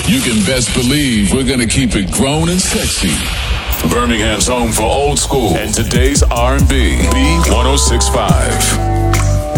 You can best believe we're gonna keep it grown and sexy. Birmingham's home for old school and today's R&B. B 1065.